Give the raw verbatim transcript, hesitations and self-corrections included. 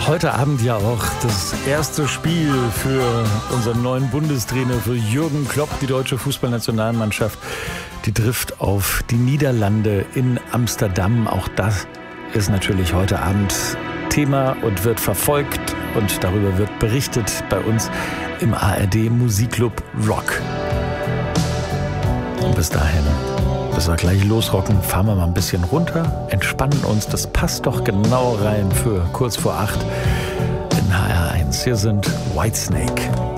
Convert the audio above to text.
Heute Abend ja auch das erste Spiel für unseren neuen Bundestrainer, für Jürgen Klopp. Die deutsche Fußballnationalmannschaft, die trifft auf die Niederlande in Amsterdam. Auch das ist natürlich heute Abend Thema und wird verfolgt. Und darüber wird berichtet bei uns im A R D Musikclub Rock. Und bis dahin, bis wir gleich losrocken, fahren wir mal ein bisschen runter, entspannen uns. Das passt doch genau rein für kurz vor acht in H R eins. Hier sind Whitesnake.